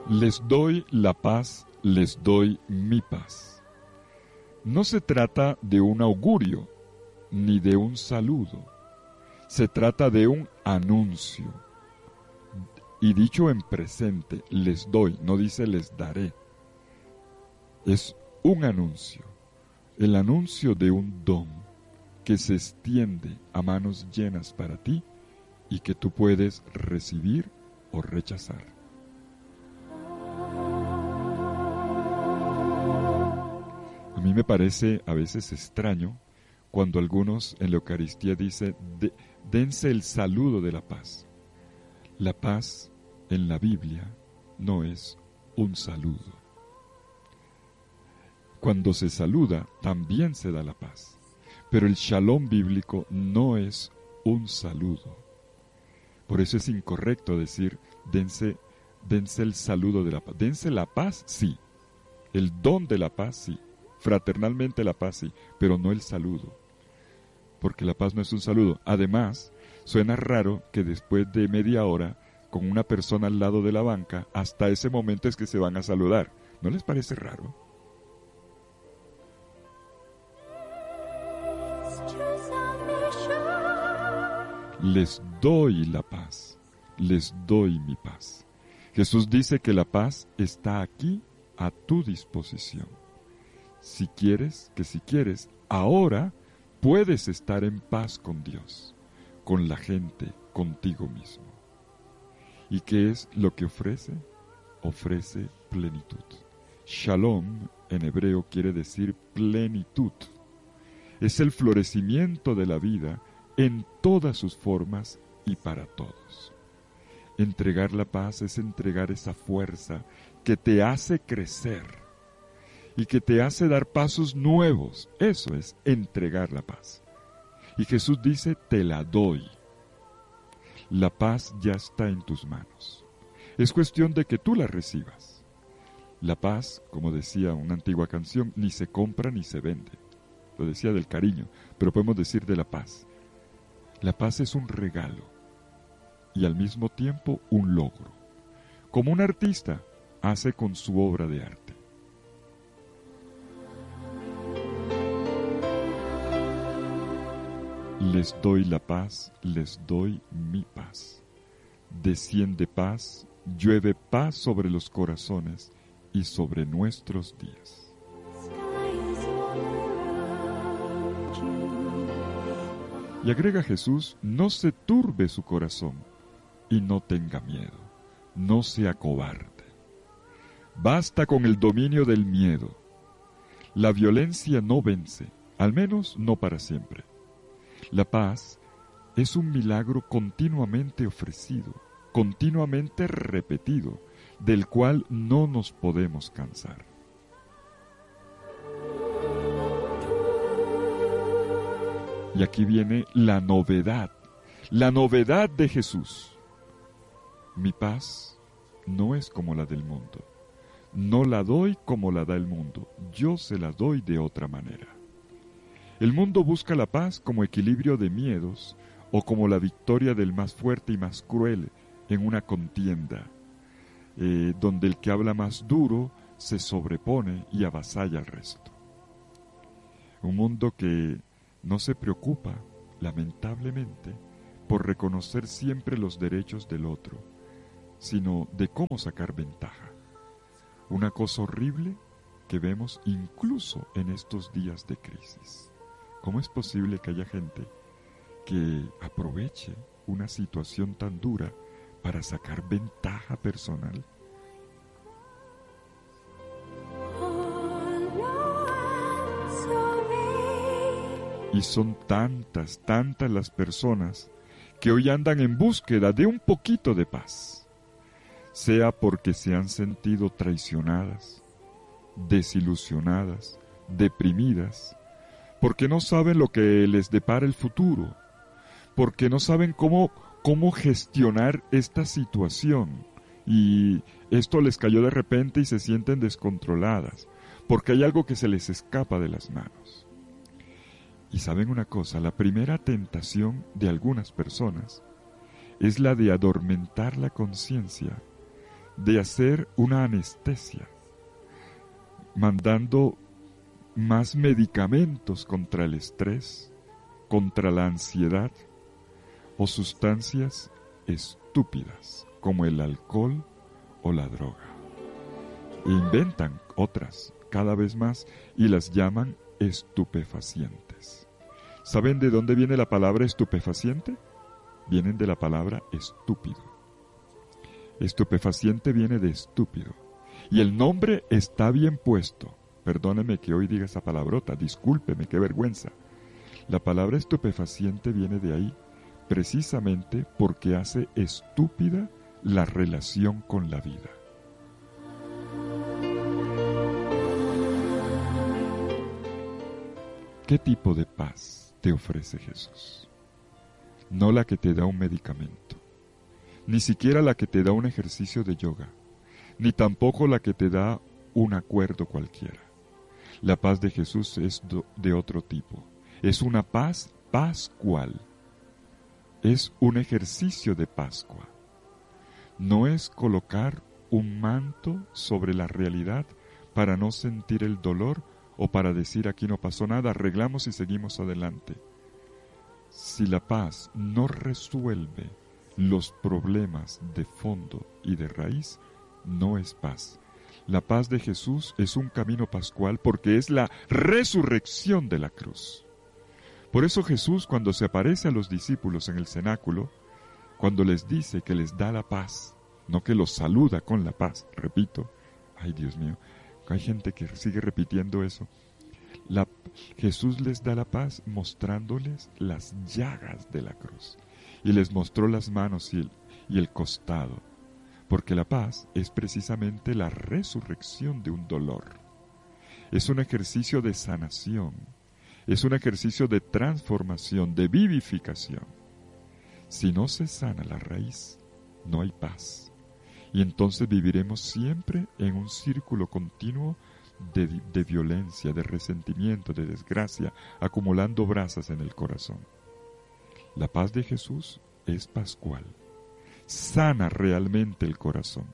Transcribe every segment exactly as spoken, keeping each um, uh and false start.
Les doy la paz, les doy mi paz. No se trata de un augurio, ni de un saludo. Se trata de un anuncio. Y dicho en presente, les doy, no dice les daré. Es un anuncio. El anuncio de un don que se extiende a manos llenas para ti y que tú puedes recibir o rechazar. A mí me parece a veces extraño cuando algunos en la Eucaristía dicen, de, dense el saludo de la paz. La paz en la Biblia no es un saludo. Cuando se saluda, también se da la paz. Pero el shalom bíblico no es un saludo. Por eso es incorrecto decir, dense, dense el saludo de la paz. Dense la paz, sí. El don de la paz, sí. Fraternalmente la paz, sí. Pero no el saludo. Porque la paz no es un saludo. Además, suena raro que después de media hora, con una persona al lado de la banca, hasta ese momento es que se van a saludar. ¿No les parece raro? Les doy la paz, les doy mi paz. Jesús dice que la paz está aquí a tu disposición. Si quieres, que si quieres, ahora puedes estar en paz con Dios, con la gente, contigo mismo. ¿Y qué es lo que ofrece? Ofrece plenitud. Shalom en hebreo quiere decir plenitud. Es el florecimiento de la vida en todas sus formas y para todos. Entregar la paz es entregar esa fuerza que te hace crecer y que te hace dar pasos nuevos. Eso es entregar la paz. Y Jesús dice, te la doy. La paz ya está en tus manos. Es cuestión de que tú la recibas. La paz, como decía una antigua canción, ni se compra ni se vende. Lo decía del cariño, pero podemos decir de la paz. La paz es un regalo y al mismo tiempo un logro, como un artista hace con su obra de arte. Les doy la paz, les doy mi paz. Desciende paz, llueve paz sobre los corazones y sobre nuestros días. Y agrega Jesús, no se turbe su corazón y no tenga miedo, no sea cobarde. Basta con el dominio del miedo. La violencia no vence, al menos no para siempre. La paz es un milagro continuamente ofrecido, continuamente repetido, del cual no nos podemos cansar. Y aquí viene la novedad, la novedad de Jesús. Mi paz no es como la del mundo. No la doy como la da el mundo. Yo se la doy de otra manera. El mundo busca la paz como equilibrio de miedos o como la victoria del más fuerte y más cruel en una contienda, eh, donde el que habla más duro se sobrepone y avasalla al resto. Un mundo que no se preocupa, lamentablemente, por reconocer siempre los derechos del otro, sino de cómo sacar ventaja. Una cosa horrible que vemos incluso en estos días de crisis. ¿Cómo es posible que haya gente que aproveche una situación tan dura para sacar ventaja personal? Y son tantas, tantas las personas que hoy andan en búsqueda de un poquito de paz, sea porque se han sentido traicionadas, desilusionadas, deprimidas, porque no saben lo que les depara el futuro, porque no saben cómo, cómo gestionar esta situación, y esto les cayó de repente y se sienten descontroladas, porque hay algo que se les escapa de las manos. Y saben una cosa, la primera tentación de algunas personas es la de adormentar la conciencia, de hacer una anestesia, mandando más medicamentos contra el estrés, contra la ansiedad o sustancias estúpidas como el alcohol o la droga. E inventan otras cada vez más y las llaman estupefacientes. ¿Saben de dónde viene la palabra estupefaciente? Vienen de la palabra estúpido. Estupefaciente viene de estúpido. Y el nombre está bien puesto. Perdóneme que hoy diga esa palabrota, discúlpeme, qué vergüenza. La palabra estupefaciente viene de ahí precisamente porque hace estúpida la relación con la vida. ¿Qué tipo de paz te ofrece Jesús? No la que te da un medicamento, ni siquiera la que te da un ejercicio de yoga, ni tampoco la que te da un acuerdo cualquiera. La paz de Jesús es de otro tipo. Es una paz pascual. Es un ejercicio de Pascua. No es colocar un manto sobre la realidad para no sentir el dolor o para decir aquí no pasó nada, arreglamos y seguimos adelante. Si la paz no resuelve los problemas de fondo y de raíz, no es paz. La paz de Jesús es un camino pascual porque es la resurrección de la cruz. Por eso Jesús, cuando se aparece a los discípulos en el cenáculo, cuando les dice que les da la paz, no que los saluda con la paz, repito, ay Dios mío, hay gente que sigue repitiendo eso. La, Jesús les da la paz mostrándoles las llagas de la cruz y les mostró las manos y el, y el costado, porque la paz es precisamente la resurrección de un dolor. Es un ejercicio de sanación, es un ejercicio de transformación, de vivificación. Si no se sana la raíz, no hay paz. Y entonces viviremos siempre en un círculo continuo de, de violencia, de resentimiento, de desgracia, acumulando brasas en el corazón. La paz de Jesús es pascual. Sana realmente el corazón.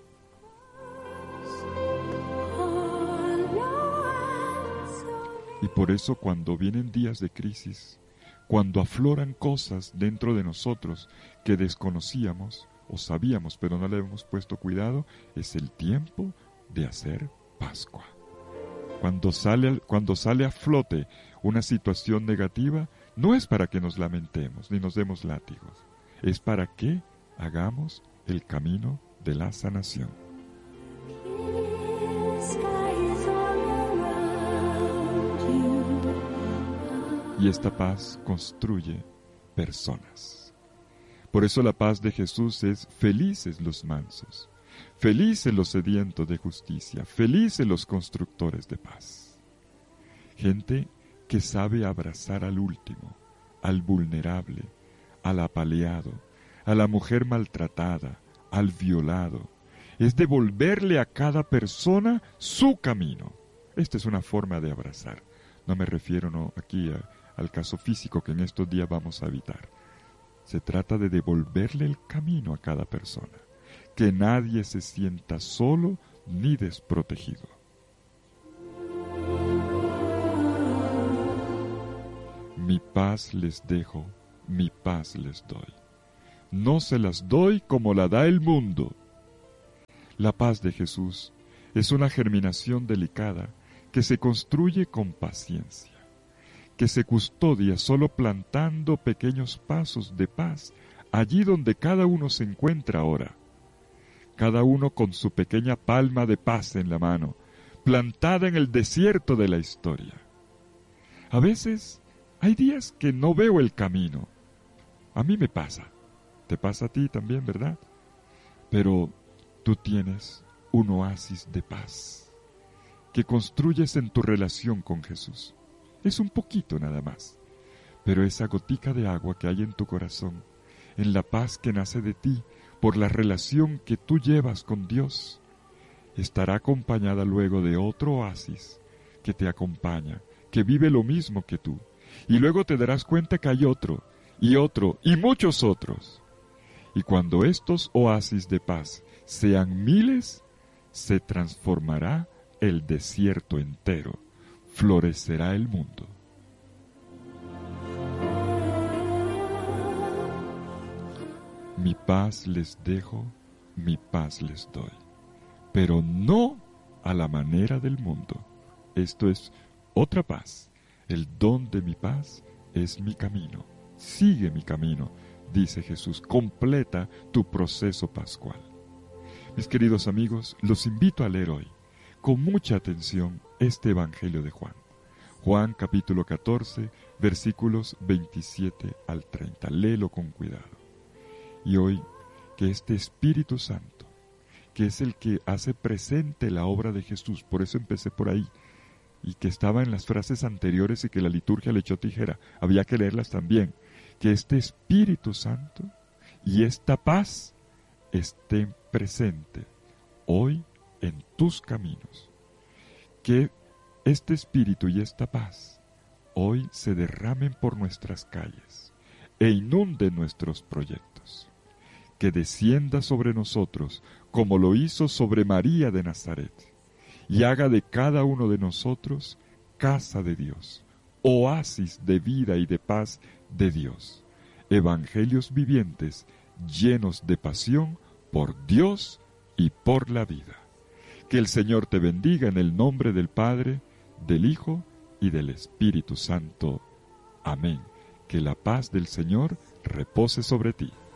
Y por eso cuando vienen días de crisis, cuando afloran cosas dentro de nosotros que desconocíamos o sabíamos pero no le hemos puesto cuidado, es el tiempo de hacer Pascua. Cuando sale, cuando sale a flote una situación negativa, no es para que nos lamentemos ni nos demos látigos, es para que hagamos el camino de la sanación. Y esta paz construye personas. Por eso la paz de Jesús es felices los mansos, felices los sedientos de justicia, felices los constructores de paz. Gente que sabe abrazar al último, al vulnerable, al apaleado, a la mujer maltratada, al violado. Es devolverle a cada persona su camino. Esta es una forma de abrazar. No me refiero no, aquí a, al caso físico que en estos días vamos a evitar. Se trata de devolverle el camino a cada persona. Que nadie se sienta solo ni desprotegido. Mi paz les dejo, mi paz les doy. No se las doy como la da el mundo. La paz de Jesús es una germinación delicada que se construye con paciencia, que se custodia solo plantando pequeños pasos de paz allí donde cada uno se encuentra ahora, cada uno con su pequeña palma de paz en la mano, plantada en el desierto de la historia. A veces hay días que no veo el camino. A mí me pasa. Te pasa a ti también, ¿verdad? Pero tú tienes un oasis de paz que construyes en tu relación con Jesús. Es un poquito nada más, pero esa gotica de agua que hay en tu corazón, en la paz que nace de ti por la relación que tú llevas con Dios, estará acompañada luego de otro oasis que te acompaña, que vive lo mismo que tú, y luego te darás cuenta que hay otro, y otro, y muchos otros. Y cuando estos oasis de paz sean miles, se transformará el desierto entero, florecerá el mundo. Mi paz les dejo, mi paz les doy, pero no a la manera del mundo. Esto es otra paz. El don de mi paz es mi camino. Sigue mi camino, dice Jesús. Completa tu proceso pascual. Mis queridos amigos, los invito a leer hoy, con mucha atención, este Evangelio de Juan. Juan capítulo catorce, versículos veintisiete al treinta. Léelo con cuidado. Y hoy, que este Espíritu Santo, que es el que hace presente la obra de Jesús, por eso empecé por ahí, y que estaba en las frases anteriores y que la liturgia le echó tijera, había que leerlas también, que este Espíritu Santo y esta paz estén presentes hoy en tus caminos, que este Espíritu y esta paz hoy se derramen por nuestras calles e inunden nuestros proyectos, que descienda sobre nosotros como lo hizo sobre María de Nazaret, y haga de cada uno de nosotros casa de Dios, oasis de vida y de paz de Dios, evangelios vivientes llenos de pasión por Dios y por la vida. Que el Señor te bendiga en el nombre del Padre, del Hijo y del Espíritu Santo. Amén. Que la paz del Señor repose sobre ti.